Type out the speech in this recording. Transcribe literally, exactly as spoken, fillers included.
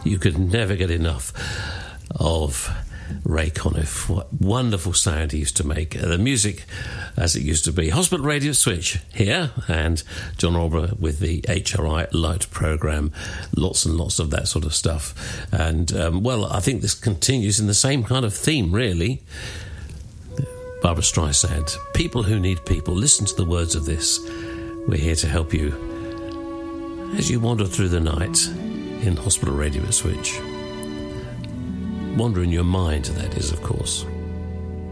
you could never get enough of Ray Conniff. What wonderful sound he used to make. Uh, the music as it used to be. Hospital Radio Switch here, and John Alborough with the H R I Light programme. Lots and lots of that sort of stuff. And, um, well, I think this continues in the same kind of theme, really. Barbra Streisand. People who need people. Listen to the words of this. We're here to help you as you wander through the night in Hospital Radio Switch. Wander in your mind, that is, of course.